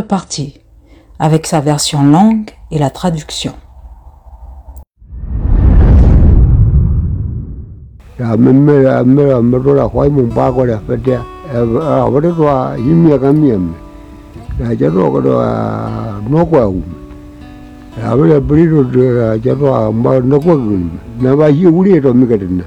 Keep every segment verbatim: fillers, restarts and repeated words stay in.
partie, avec sa version longue et la traduction. Ya meme amera mero kwa mu ba ko la fete a wore to yimi ka miem ya jaro ko no kwa u ya wore briro de jaro ma no ko na ba yi uri to mi ka dinna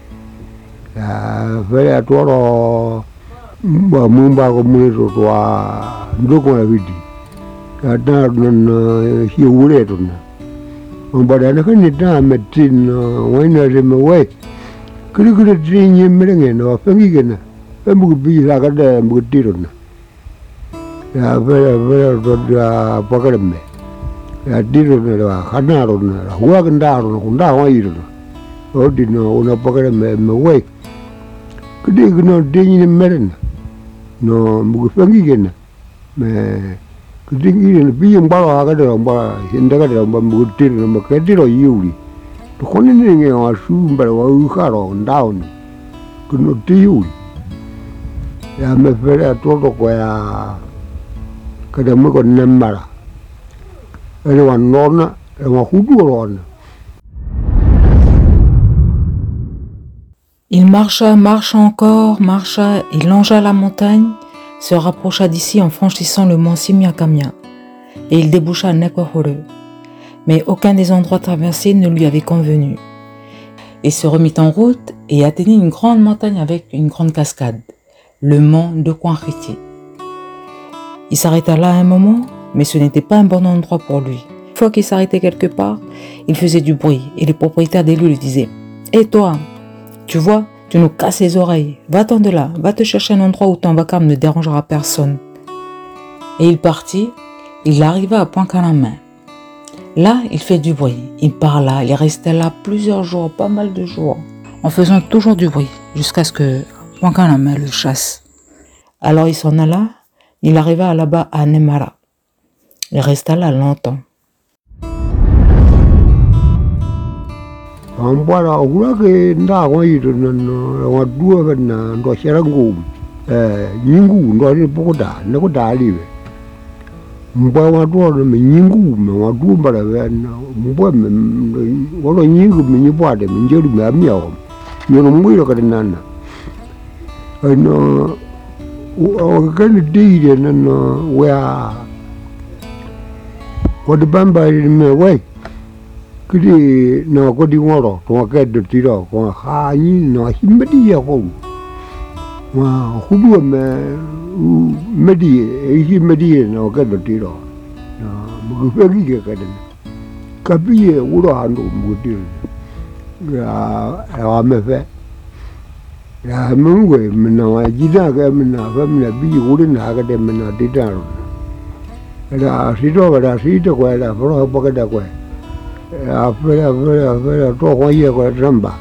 ya fere to ro ba mu ba ko mu ro to ndo ko la vidi ya da no yi uri to na on ba da na ka ni da metin wa na re me we kiri kiri tiri merenge no pengi kena pembu bi la kada mbu tiro na ya vera vera do da pakarme ya tiro na la khana ro na huwa kanda ro kunda wa yiro o di no una pakarme me we kiri kino tiri merenge no mbu pengi kena me kiri kiri bi mba la kada mba hinda kada mba mbu tiro me kadiro yuli kone nenge wa sumba wa ukaro down kuno tiu ya me fere todo ko ya kada mo ko nemmara ere wa nona e wa hudu ron. Il marcha, marcha encore, marcha, il longea la montagne, se rapprocha d'ici en franchissant le mont Simiakamia, et il déboucha à Nekohore. Mais aucun des endroits traversés ne lui avait convenu. Il se remit en route et atteignit une grande montagne avec une grande cascade, le mont de Kwanriti. Il s'arrêta là un moment, mais ce n'était pas un bon endroit pour lui. Une fois qu'il s'arrêtait quelque part, il faisait du bruit et les propriétaires des lieux lui disaient « Hé toi, tu vois, tu nous casses les oreilles, va-t'en de là, va te chercher un endroit où ton vacarme ne dérangera personne. » Et il partit, il arriva à Pointe-Canamin. Là, il fait du bruit, il parla, il restait là plusieurs jours, pas mal de jours, en faisant toujours du bruit, jusqu'à ce que Pointe-Canamin le chasse. Alors il s'en alla, il arriva là-bas à Nemara. Il resta là longtemps. Ambara ogura ke nda wa yiro no wa duwa na ndo sharangu eh nyingu ndo ri pokoda ne ko daliwe mbwa wa do me nyingu me wa du mbara we na mbwa me wolo nyingu me nyibwa de me njeru me amio nyono mwiro ka nana no o kan de na no wa ko de bamba me we kiri no ko di ngoro to ka de tiro ko ha ni no himbedi ya ko wa hudu me medi e medi no ka de tiro na mu ko gi ka de ka bi e uro ando mu di ya a me fe ya mungu me na wa ji da ka me na fa me bi uro na ka de me na di da ro ra si do ra si de ko la fro ba ka da ko a fera fera fera to ko ye ko ramba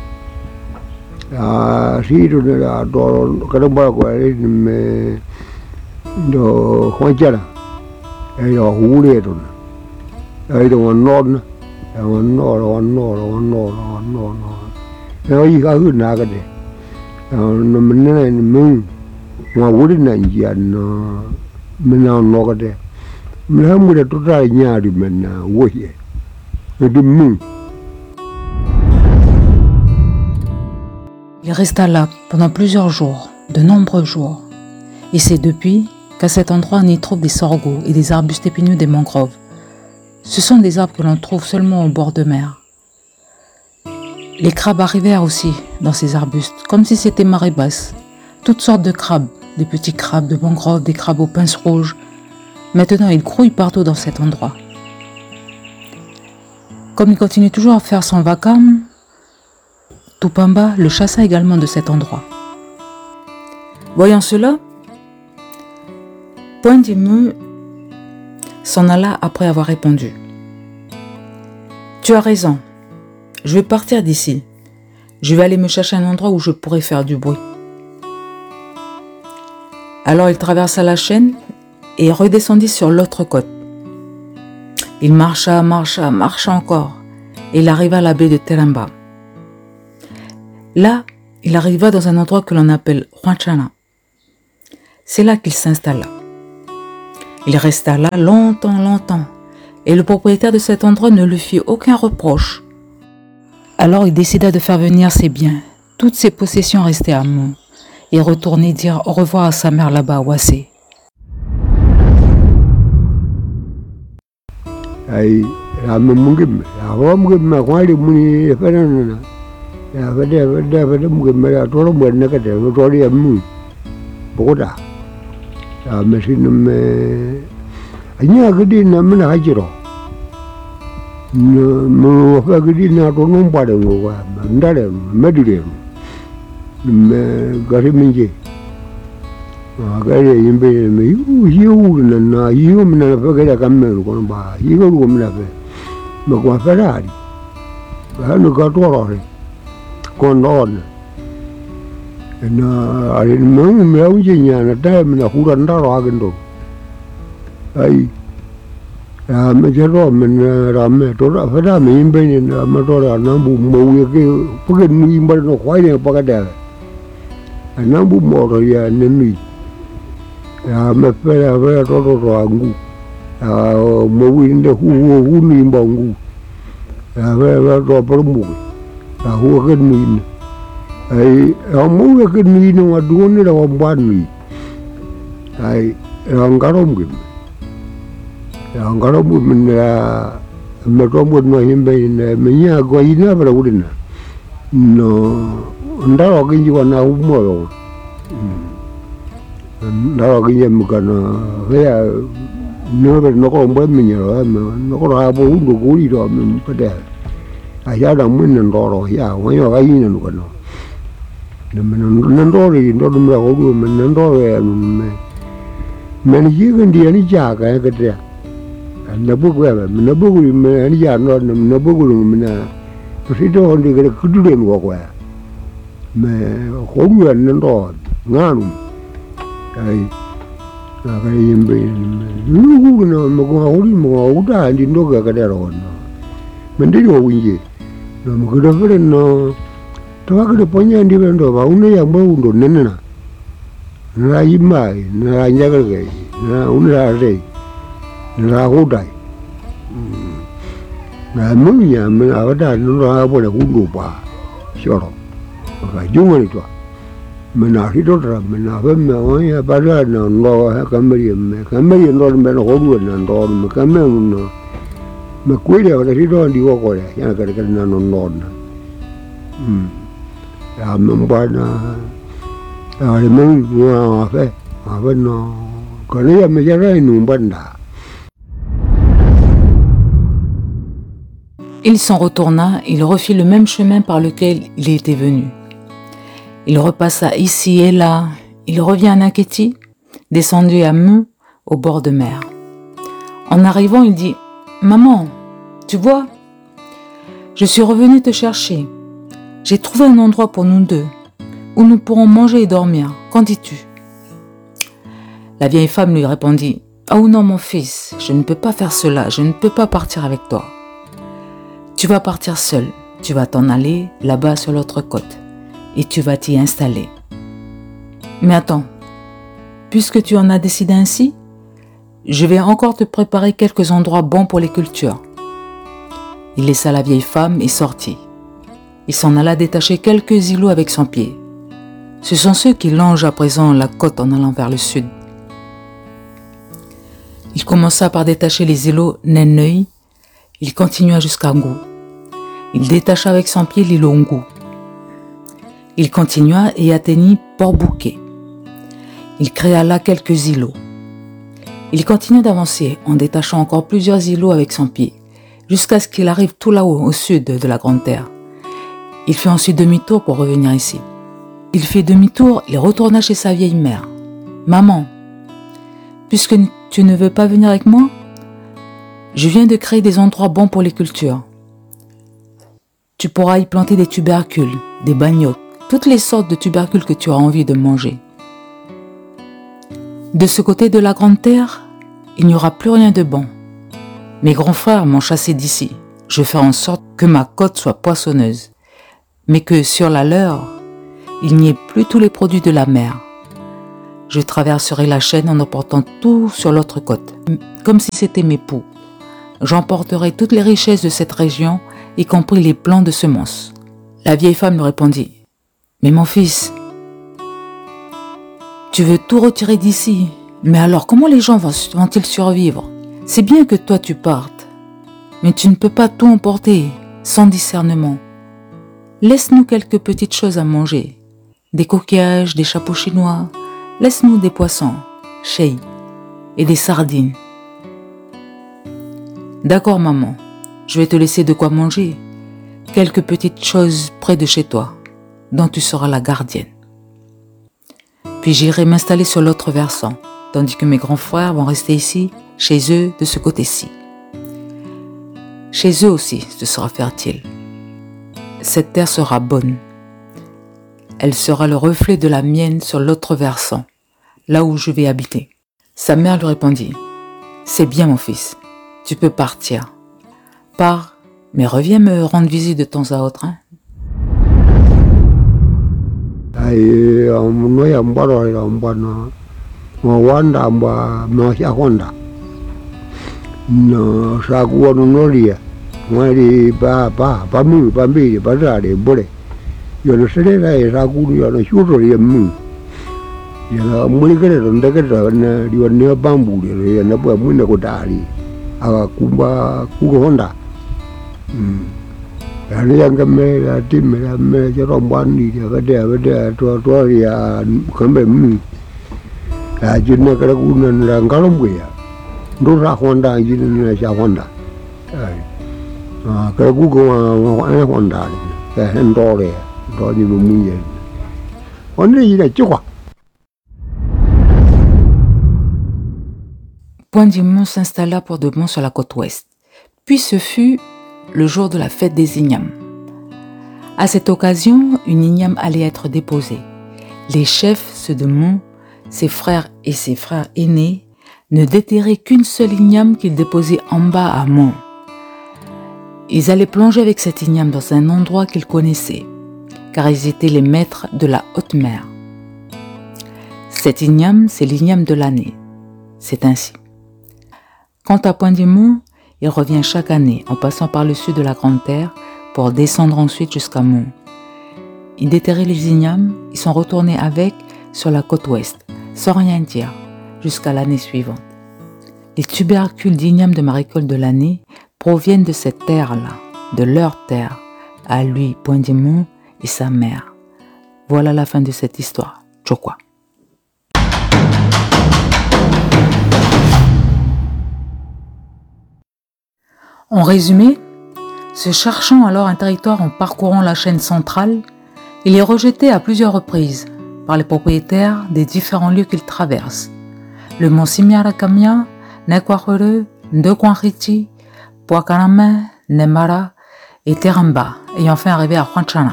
a si do na do ka ba ko me do ko jara e yo hu le do e do no no no no no no no no no e ga hu na ga de no me ne mu wa wu na ya no me na no ga de me ha mu de to ta nya ri me na wo ye. Il resta là pendant plusieurs jours, de nombreux jours. Et c'est depuis qu'à cet endroit on y trouve des sorgho et des arbustes épineux des mangroves. Ce sont des arbres que l'on trouve seulement au bord de mer. Les crabes arrivèrent aussi dans ces arbustes, comme si c'était marée basse. Toutes sortes de crabes, des petits crabes de mangroves, des crabes aux pinces rouges. Maintenant, ils grouillent partout dans cet endroit. Comme il continue toujours à faire son vacarme, Tupamba le chassa également de cet endroit. Voyant cela, Poindimou s'en alla après avoir répondu. « Tu as raison, je vais partir d'ici. Je vais aller me chercher un endroit où je pourrai faire du bruit. » Alors il traversa la chaîne et redescendit sur l'autre côte. Il marcha, marcha, marcha encore, et il arriva à la baie de Teramba. Là, il arriva dans un endroit que l'on appelle Huanchana. C'est là qu'il s'installa. Il resta là longtemps, longtemps, et le propriétaire de cet endroit ne lui fit aucun reproche. Alors il décida de faire venir ses biens, toutes ses possessions restées à Mou, et retourner dire au revoir à sa mère là-bas à Wassé. Ai rame mungim awa mungim ma kwali muni fana ya fada fada fada mungim ya tolo mwen na kata tolo ya mu boda ya mesin me anya gidi na mena hajiro no mo fa gidi na to non pade ngo wa ndale medire me gari minje gari yimbe me yu yu na na yu mena fa gari kamme ko ba yu ko mena fa me ko ferrari ba no ka to ro con non na ari me me unje nya na ta me na hura nda ro agendo ai ya me jero me ra me to ra fa me yimbe ni na me to ra na bu mo ye ke pu ke ni mba no kwai ne pa ka da na bu mo ro ya ne ni ya me fe ya ve to to ro angu ya mo wi nde hu hu ni mba ngu ya ve ve to pro mu ya hu ke ni ai ya mo ke ni no wa du ni ra wa ba ni ai ya ngaro mu ya ngaro mu me ya me to mu no himbe ne me nya go ina bra udina no ndaro ke ji wa na u mo ro ndaro ke ji mu kana ya no be no ko mbo me nya ro no ko ra bo u do go ri ro me pa da a ya da mu ne ndoro ya wa yo ga yin no ko no ne me no ndoro ri ndo me ko du me ndoro ya me me ni ji gen di ni ja ka ka da na bu ko ya me na bu ko me ni ja no na bu ko me na to si do ndi ga ku du den wo ko ya me ko du ya ne ndo nganu ai na ga yimbe lu ku no me ko ho ri mo u da ndi ndo ga ka da ro no me ndi yo winje no mo ko do fere no to ga de ponya ndi be ndo ba une ya mbo ndo nene na na yima na nya ga ga na une ra re na ho dai na mu ya me a da no ra bo le ku ndo ba sho ro ga ju mo ni to me na ri do ra me na ba me o ya ba ra no no ha ka me me ka me no me no ho du na ndo me ka me no me ku ya da ri do ndi wo ko le ya ga ga na no no na mm ya me ba na ya le me no fa a ba no ko le ya me ya ra nu ba na. Il s'en retourna, il refit le même chemin par lequel il était venu. Il repassa ici et là, il revient à Naketi, descendu à Meux, au bord de mer. En arrivant, il dit « Maman, tu vois, je suis revenu te chercher. J'ai trouvé un endroit pour nous deux, où nous pourrons manger et dormir. Qu'en dis-tu » La vieille femme lui répondit « Oh non, mon fils, je ne peux pas faire cela, je ne peux pas partir avec toi. Tu vas partir seul, tu vas t'en aller là-bas sur l'autre côte et tu vas t'y installer. Mais attends, puisque tu en as décidé ainsi, je vais encore te préparer quelques endroits bons pour les cultures. » Il laissa la vieille femme et sortit. Il s'en alla détacher quelques îlots avec son pied. Ce sont ceux qui longent à présent la côte en allant vers le sud. Il commença par détacher les îlots Neneuil. Il continua jusqu'à Ngou. Il détacha avec son pied l'îlot Ngou. Il continua et atteignit Port-Bouquet. Il créa là quelques îlots. Il continua d'avancer en détachant encore plusieurs îlots avec son pied, jusqu'à ce qu'il arrive tout là-haut, au sud de la Grande Terre. Il fit ensuite demi-tour pour revenir ici. Il fit demi-tour et retourna chez sa vieille mère. « Maman, puisque tu ne veux pas venir avec moi, je viens de créer des endroits bons pour les cultures. Tu pourras y planter des tubercules, des bagnocs, toutes les sortes de tubercules que tu as envie de manger. De ce côté de la Grande Terre, il n'y aura plus rien de bon. Mes grands frères m'ont chassé d'ici. Je ferai en sorte que ma côte soit poissonneuse, mais que sur la leur, il n'y ait plus tous les produits de la mer. je traverserai la chaîne en emportant tout sur l'autre côte, comme si c'était mes poux. J'emporterai toutes les richesses de cette région, y compris les plants de semences. » La vieille femme lui répondit, « Mais mon fils, tu veux tout retirer d'ici, mais alors comment les gens vont-ils survivre? C'est bien que toi tu partes, mais tu ne peux pas tout emporter sans discernement. Laisse-nous quelques petites choses à manger, des coquillages, des chapeaux chinois, laisse-nous des poissons, shei, et des sardines. » « D'accord maman, je vais te laisser de quoi manger, quelques petites choses près de chez toi, dont tu seras la gardienne. Puis j'irai m'installer sur l'autre versant, tandis que mes grands frères vont rester ici, chez eux, de ce côté-ci. Chez eux aussi, ce sera fertile. Cette terre sera bonne. Elle sera le reflet de la mienne sur l'autre versant, là où je vais habiter. » Sa mère lui répondit, « C'est bien mon fils, tu peux partir. Pars, mais reviens me rendre visite de temps à autre. Hein. » Ai no ya mbaro ya mbana mo wanda mba no ya honda no sakuwa no ria ngari ba ba ba mu ba mi ba dare bore yo no sere la era ku yo no shuro ya mu ya na muri kare ronda kare na rio ne bambu ya na ba mu ne ko dari aga kumba ku honda mm yani yang me la tim la me je romban ni ya ga de de to to ya kambe mu la jinna kara kunan la ngalom ya ndo ra honda jinna ja honda ai ah kara ku ko wa honda ka ndo le do ni mu ye on ne ira chwa. Point d'Imon s'installa pour de bon sur la côte ouest. Puis ce fut le jour de la fête des ignames. À cette occasion, une igname allait être déposée. Les chefs, ceux de Mon, ses frères et ses frères aînés, ne déterraient qu'une seule igname qu'ils déposaient en bas à Mon. Ils allaient plonger avec cette igname dans un endroit qu'ils connaissaient, car ils étaient les maîtres de la haute mer. Cette igname, c'est l'igname de l'année. C'est ainsi. Quant à Point d'Imon, il revient chaque année en passant par le sud de la Grande Terre pour descendre ensuite jusqu'à Mon. Ils déterraient les ignames, ils sont retournés avec sur la côte ouest, sans rien dire, jusqu'à l'année suivante. Les tubercules d'igname de ma récolte de l'année proviennent de cette terre-là, de leur terre, à lui, Point d'Imon et sa mère. Voilà la fin de cette histoire. Chokwa. En résumé, se cherchant alors un territoire en parcourant la chaîne centrale, il est rejeté à plusieurs reprises par les propriétaires des différents lieux qu'il traverse. Le mont Simiarakamia, Nekwahure, Ndekwanrichi, Puakarama, Nemara et Teramba, et enfin arrivé à Huanchana.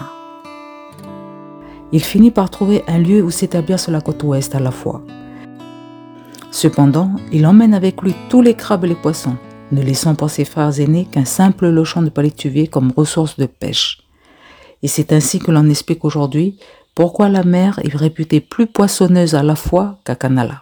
Il finit par trouver un lieu où s'établir sur la côte ouest à la fois. Cependant, il emmène avec lui tous les crabes et les poissons, ne laissant pour ses frères aînés qu'un simple lochon de palétuvier comme ressource de pêche. Et c'est ainsi que l'on explique aujourd'hui pourquoi la mer est réputée plus poissonneuse à la fois qu'à Kanala.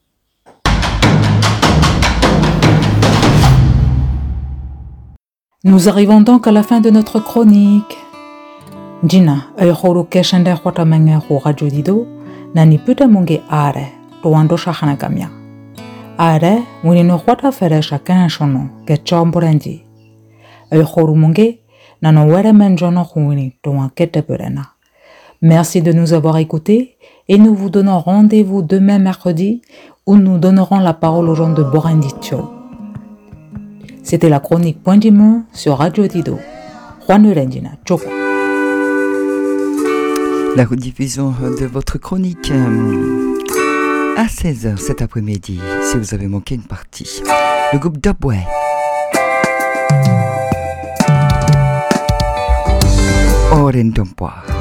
Nous arrivons donc à la fin de notre chronique. Jina, ayhoro keshende huatamenge hu radio dido, nani puta munge are, tuando shahanakamia. Are, munino huata fere chacun chono, ke chomborendi. Ayhoro munge, nano were menjono huini, tuan kete perena. Merci de nous avoir écoutés et nous vous donnons rendez-vous demain mercredi où nous donnerons la parole aux gens de Borenditio. C'était la chronique Point d'Imon sur Radio Dido. Juan Rendina, Choko. La rediffusion de votre chronique à seize heures cet après-midi, si vous avez manqué une partie. Le groupe Dubway. Orendompoa.